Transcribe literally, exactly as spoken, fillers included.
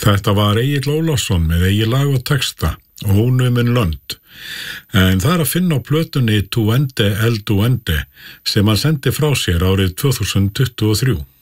Þetta var Egill Ólafsson með eigið lag og texta, Ónumin lönd. En það er að finna á plötunni Duende el Duende sem hann sendi frá sér árið tvö þúsund tuttugu og þrjú.